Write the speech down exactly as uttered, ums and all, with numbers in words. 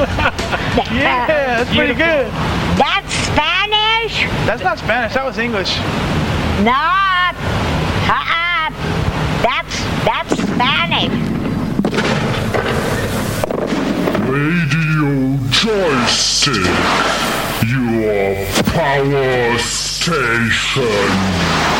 Yeah, that's pretty good. That's Spanish? That's not Spanish, that was English. No. Uh-uh. That's, that's Spanish. Radio Joystick, your power station.